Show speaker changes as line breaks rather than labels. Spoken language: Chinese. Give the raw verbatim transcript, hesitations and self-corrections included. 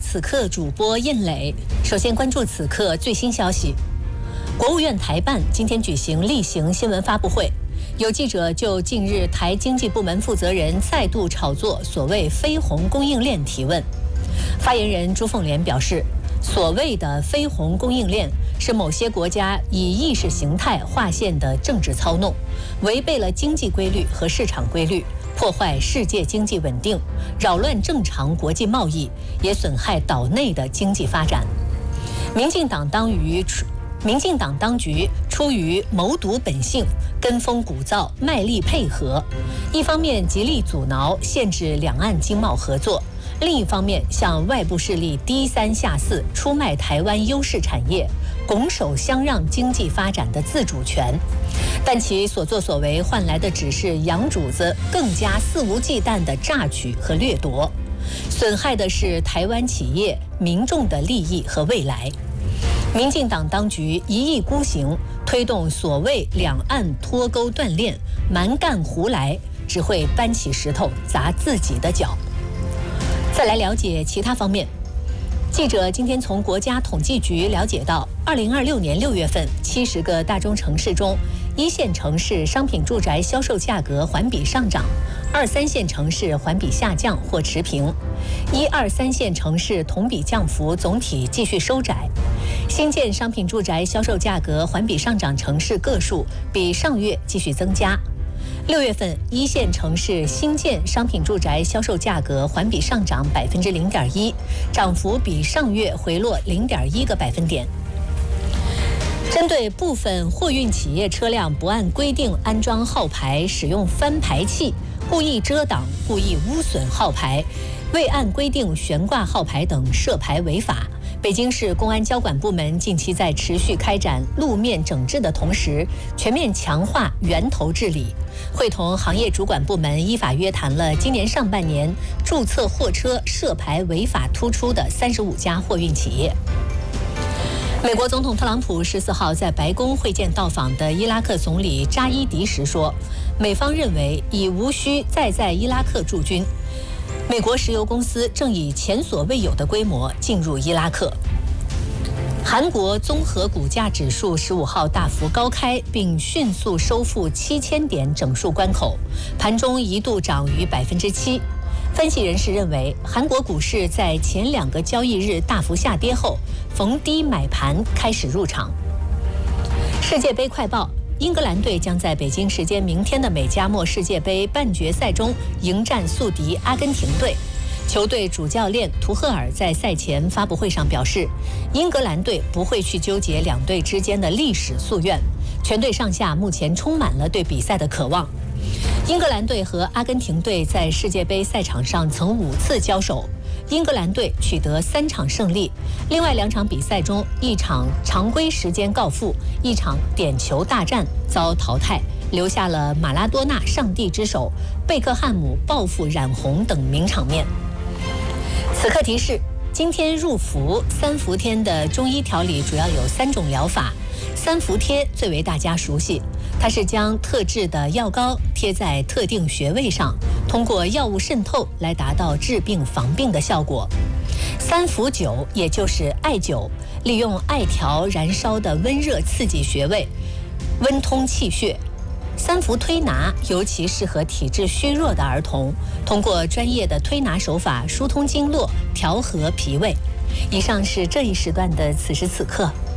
此刻主播印磊。首先关注此刻最新消息。国务院台办今天举行例行新闻发布会，有记者就近日台经济部门负责人再度炒作所谓非红供应链提问。发言人朱凤莲表示，所谓的非红供应链是某些国家以意识形态划线的政治操弄，违背了经济规律和市场规律，破坏世界经济稳定，扰乱正常国际贸易，也损害岛内的经济发展。民进党当于民进党当局出于谋独本性，跟风鼓噪，卖力配合，一方面极力阻挠限制两岸经贸合作，另一方面向外部势力低三下四出卖台湾优势产业，拱手相让经济发展的自主权。但其所作所为换来的只是洋主子更加肆无忌惮的榨取和掠夺，损害的是台湾企业民众的利益和未来。民进党当局一意孤行，推动所谓两岸脱钩断链，蛮干胡来，只会搬起石头砸自己的脚。再来了解其他方面。记者今天从国家统计局了解到，二零二六年六月份，七十个大中城市中，一线城市商品住宅销售价格环比上涨，二三线城市环比下降或持平，一二三线城市同比降幅总体继续收窄。新建商品住宅销售价格环比上涨城市个数比上月继续增加。六月份，一线城市新建商品住宅销售价格环比上涨百分之零点一，涨幅比上月回落零点一个百分点。针对部分货运企业车辆不按规定安装号牌，使用翻牌器，故意遮挡、故意污损号牌，未按规定悬挂号牌等涉牌违法。北京市公安交管部门近期在持续开展路面整治的同时，全面强化源头治理，会同行业主管部门依法约谈了今年上半年注册货车涉牌违法突出的三十五家货运企业。美国总统特朗普十四号在白宫会见到访的伊拉克总理扎伊迪时说，美方认为已无需再在伊拉克驻军。美国石油公司正以前所未有的规模进入伊拉克。韩国综合股价指数十五号大幅高开，并迅速收复七千点整数关口，盘中一度涨逾百分之七。分析人士认为，韩国股市在前两个交易日大幅下跌后，逢低买盘开始入场。世界杯快报。英格兰队将在北京时间明天的美加墨世界杯半决赛中迎战宿敌阿根廷队。球队主教练图赫尔在赛前发布会上表示，英格兰队不会去纠结两队之间的历史夙愿，全队上下目前充满了对比赛的渴望。英格兰队和阿根廷队在世界杯赛场上曾五次交手，英格兰队取得三场胜利，另外两场比赛中，一场常规时间告负，一场点球大战遭淘汰，留下了马拉多纳上帝之手、贝克汉姆报复染红等名场面。此刻提示：今天入伏三伏天的中医调理主要有三种疗法，三伏贴最为大家熟悉。它是将特制的药膏贴在特定穴位上，通过药物渗透来达到治病防病的效果。三伏灸也就是艾灸，利用艾条燃烧的温热刺激穴位，温通气血。三伏推拿尤其适合体质虚弱的儿童，通过专业的推拿手法疏通经络，调和脾胃。以上是这一时段的此时此刻。